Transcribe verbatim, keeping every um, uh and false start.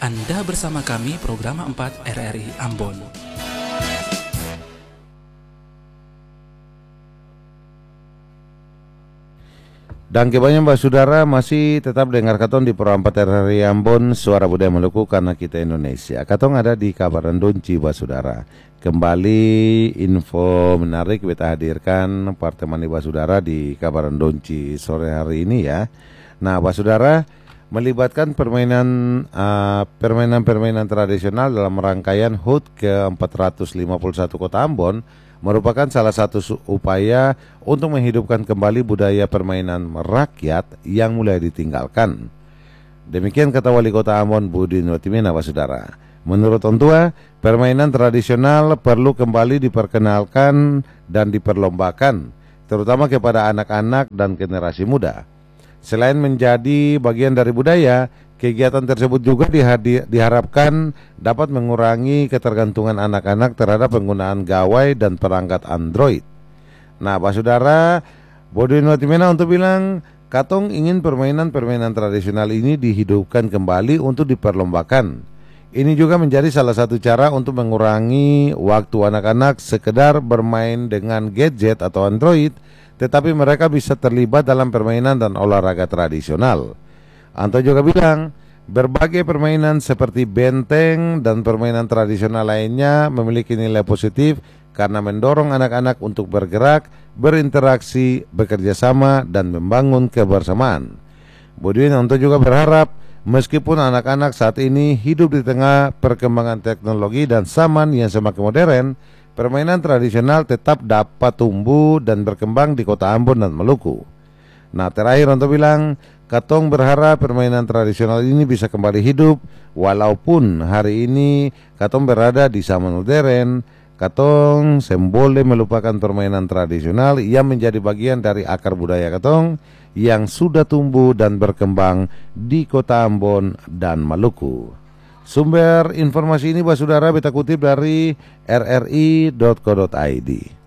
Anda bersama kami Program empat R R I Ambon. Dan kebanyakan Mbak Saudara masih tetap dengar Katong di Program empat R R I Ambon, Suara Budaya Maluku karena kita Indonesia. Katong ada di Kabaran Donci Mbak Saudara. Kembali info menarik kita hadirkan pertemuan Mbak Saudara di Kabaran Donci sore hari ini ya. Nah Mbak Saudara, melibatkan permainan uh, permainan-permainan tradisional dalam rangkaian H U T ke empat ratus lima puluh satu Kota Ambon merupakan salah satu upaya untuk menghidupkan kembali budaya permainan rakyat yang mulai ditinggalkan. Demikian kata Wali Kota Ambon Budi Nutimena, Pak Saudara. Menurut Ontua, permainan tradisional perlu kembali diperkenalkan dan diperlombakan, terutama kepada anak-anak dan generasi muda. Selain menjadi bagian dari budaya, kegiatan tersebut juga dihadi, diharapkan dapat mengurangi ketergantungan anak-anak terhadap penggunaan gawai dan perangkat Android. Nah, Pak Saudara, Budi Nutimena untuk bilang, Katong ingin permainan-permainan tradisional ini dihidupkan kembali untuk diperlombakan. Ini juga menjadi salah satu cara untuk mengurangi waktu anak-anak sekedar bermain dengan gadget atau Android, tetapi mereka bisa terlibat dalam permainan dan olahraga tradisional. Anto juga bilang, berbagai permainan seperti benteng dan permainan tradisional lainnya memiliki nilai positif karena mendorong anak-anak untuk bergerak, berinteraksi, bekerja sama, dan membangun kebersamaan. Budwin Anto juga berharap, meskipun anak-anak saat ini hidup di tengah perkembangan teknologi dan zaman yang semakin modern, permainan tradisional tetap dapat tumbuh dan berkembang di Kota Ambon dan Maluku. Nah terakhir untuk bilang, Katong berharap permainan tradisional ini bisa kembali hidup, walaupun hari ini Katong berada di zaman modern. Katong semboleh melupakan permainan tradisional yang menjadi bagian dari akar budaya Katong yang sudah tumbuh dan berkembang di Kota Ambon dan Maluku. Sumber informasi ini Pak Saudara beta kutip dari r r i dot co dot i d.